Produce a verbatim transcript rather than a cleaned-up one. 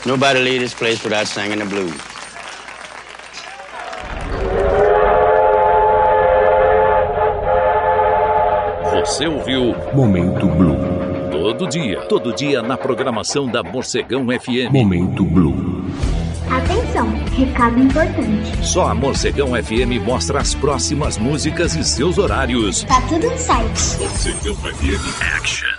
Nobody leave this place without singing the blues. Você ouviu Momento Blue. Todo dia, todo dia na programação da Morcegão F M. Momento Blue. Atenção, recado importante. Só a Morcegão F M mostra as próximas músicas e seus horários. Tá tudo no site. Morcegão F M Action.